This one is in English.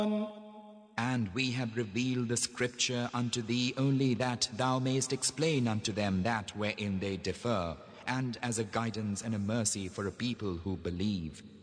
And we have revealed the scripture unto thee only that thou mayest explain unto them that wherein they differ, and as a guidance and a mercy for a people who believe.